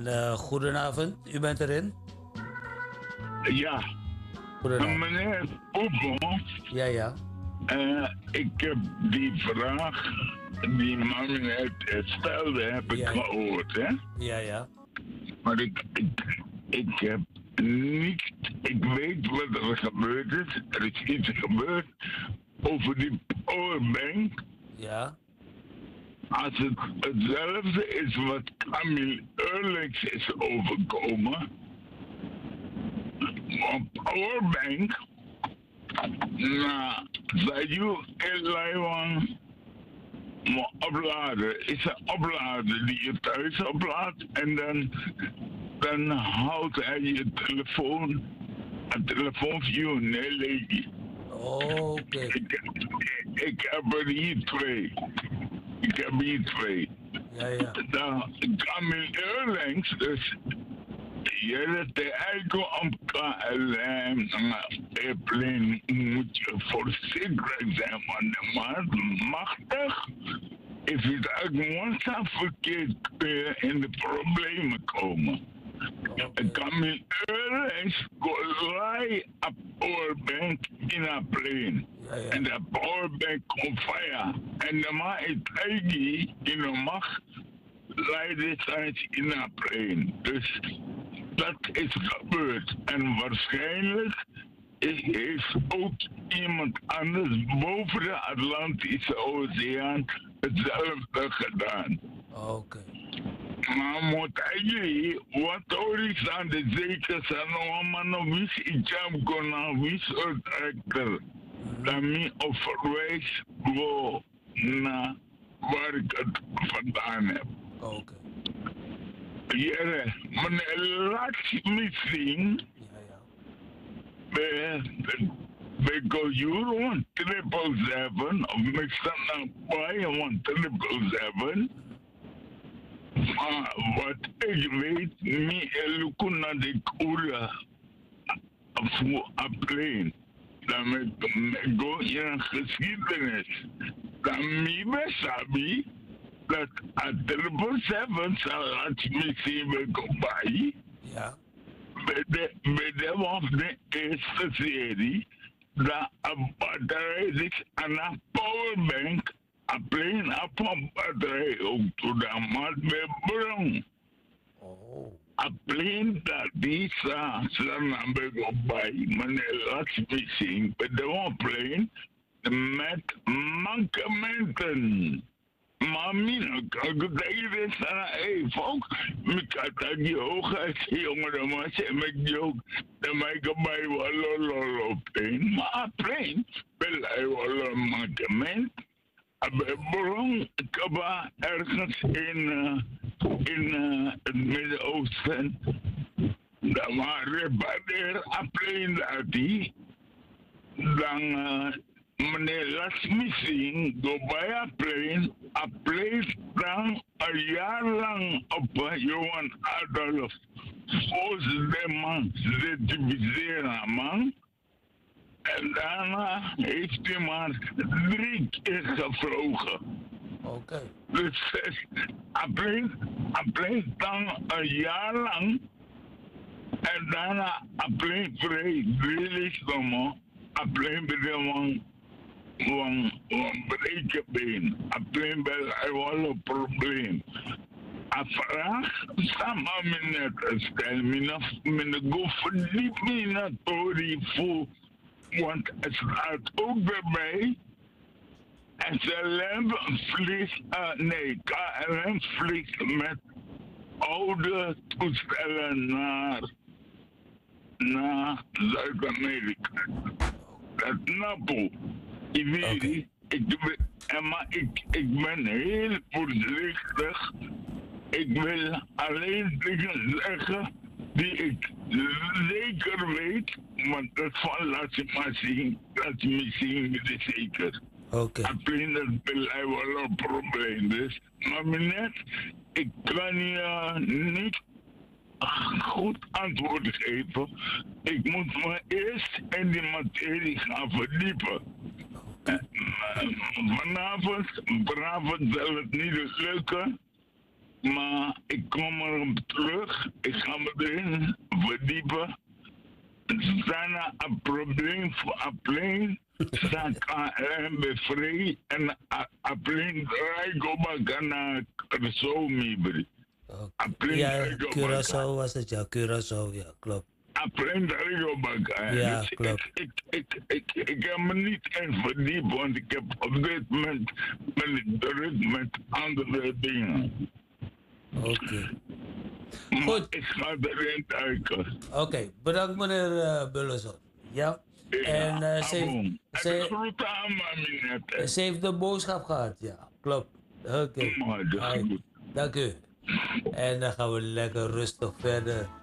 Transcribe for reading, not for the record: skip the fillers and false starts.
Goedenavond, u bent erin? Ja, Goedenavond. meneer Poepel, Ja, ja. ik heb die vraag die mama net stelde, heb ik gehoord, hè? Ja, ja. Maar ik heb niet, ik weet wat er gebeurd is. Er is iets gebeurd over die powerbank. Ja. Als het hetzelfde is wat Camille Eurlings is overkomen, een powerbank, nou, dat je Elaiwan moet opladen, is een oplader die je thuis oplaadt en dan houdt hij je telefoon, een telefoonview, nee, lady. Oké. Ik heb er hier twee. Ik heb hier twee. Ja, ja. Dan Camille Eurlings, dus je de eigen om KLM airplane moet je voorzichtig zijn, want de markt machtig. If je het uit verkeerd kun je in de problemen komen. Camille Eurlings lie a powerbank in a plane. En de powerbank on fire. En de man is eigen in de macht leidt in een plane. Dus dat is gebeurd. En waarschijnlijk heeft ook iemand anders boven de Atlantische Oceaan hetzelfde gedaan. Oké. Maar moet eigenlijk wat hoor ik aan de zeker zijn man wist ik heb kunnen wist uitrekken. Daarmee overwijs go naar waar ik het vandaan heb. Oké. Ja, meneer Laxmi because you want 777 of Mr. Napai want 777. Maar wat ik weet, me look naar de koele voor een plane. Dan ik go in een geschiedenis. Dan me besabi dat a 777 zal laten me zien bij Kobai. Ja. Bij de van de eerste serie, dat een batterij is en een powerbank, een plane op een batterij ook to de maat bij bron. Een plane dat die zal naar bij Kobai, meneer laat me zien, bij de one plane met mankementen. Mami, kan ik zeggen dat hey, volk, ik kan die hoogheid, jongen, maar ze met joke, dan maak ik bij wel op een, maar plein, wil hij wel een mankement. Bij bron, ik heb ergens in het Midden-Oosten, dan maar repareer een plein dat die, dan meneer Lasmi zien, door bij een plane dan een jaar lang op Johan Adolf. Volgens de man, ze diviseren man. En daarna heeft hij maar 3 keer gevlogen. Oké. Dus een plane dan een jaar lang. En daarna een plane vrij, 3 lichten, een plane bij de man. Een brekenbeen. Een plane bij een probleem. Een vraag, samen met net stellen. Mijn go verdiep me naar Tori voor. Want het staat ook erbij. En SLM vliegt, nee, KLM vliegt met oude toestellen naar Zuid-Amerika. Dat Napo. Okay. Ik ben heel voorzichtig. Ik wil alleen dingen zeggen die ik zeker weet, want dat van laat je me zien, dat is zeker. Oké. Alleen dat wil hij wel een probleem. Dus, maar meneer, ik kan je niet goed antwoord geven. Ik moet me eerst in die materie gaan verdiepen. Vanavond zal het niet lukken, maar ik kom erop terug Applein, San KLM Bevrij en Applein draai go bagana zo mibri. Applein Ja, draai go Curaçao was het, ja. Curaçao, ja, klopt. Applein draai go bagana. Ja, Dus klopt. ik heb me niet in verdiept, want ik heb op dit moment ben ik druk met andere dingen. Oké. Maar Goed. ik ga erin duiken. Oké, bedankt meneer Bulleson. Ja. En En groeten aan mami net. ze heeft de boodschap gehad, ja. Klopt. Oké. Maar dat is goed. Dank u. En dan gaan we lekker rustig verder.